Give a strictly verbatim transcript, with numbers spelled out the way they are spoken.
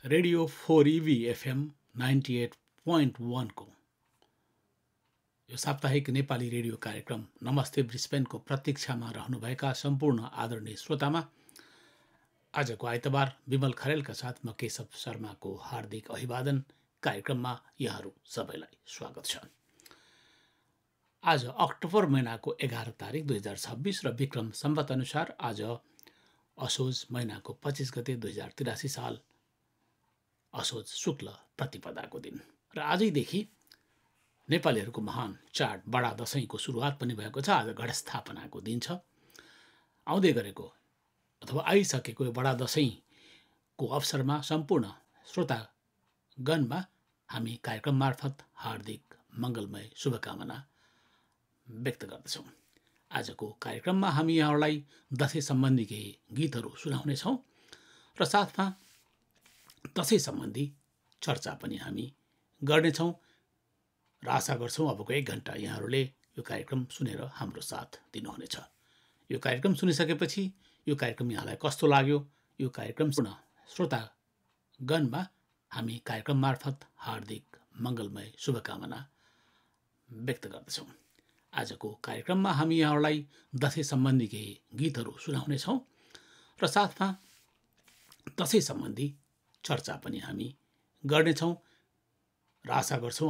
Radio four इभी FM ninety at point वानको यो साप्ताहिक नेपाली रेडियो कार्यक्रम नमस्ते ब्रिस्बेनको प्रतीक्षामा रहनुभएका सम्पूर्ण आदरणीय श्रोतामा आजको आइतबार विमल खरेलका साथ म केशव शर्माको हार्दिक अभिवादन। कार्यक्रममा यहाँहरू सबैलाई स्वागत छ। आज अक्टोबर महिनाको एघार तारिक दुई हजार छब्बिस र विक्रम सम्वत अनुसार आज असोज महिनाको पच्चिस गते दुई हजार तिरासी साल असोज शुक्ल प्रतिपदाको दिन र आजैदेखि नेपालीहरूको महान चाड बडा दशैंको सुरुवात पनि भएको छ। आज घटस्थापनाको दिन छ। आउँदै गरेको अथवा आइसकेको यो बडा दशैंको अवसरमा सम्पूर्ण श्रोतागणमा हामी कार्यक्रम मार्फत हार्दिक मङ्गलमय शुभकामना व्यक्त गर्दछौँ। आजको कार्यक्रममा हामी यहाँहरूलाई दशैं सम्बन्धी केही गीतहरू सुनाउनेछौँ र साथमा दशैं सम्बन्धी चर्चा पनि हामी गर्नेछौँ र आशा गर्छौँ अबको एक घन्टा यहाँहरूले यो कार्यक्रम सुनेर हाम्रो साथ दिनुहुनेछ। यो कार्यक्रम सुनिसकेपछि यो कार्यक्रम यहाँलाई कस्तो लाग्यो, यो कार्यक्रम सुन श्रोतागणमा हामी कार्यक्रम मार्फत हार्दिक मङ्गलमय शुभकामना व्यक्त गर्दछौँ। आजको कार्यक्रममा हामी यहाँहरूलाई दशैं सम्बन्धी केही गीतहरू सुनाउनेछौँ र साथमा दशैं सम्बन्धी चर्चा पनि हामी गर्नेछौँ र आशा गर्छौँ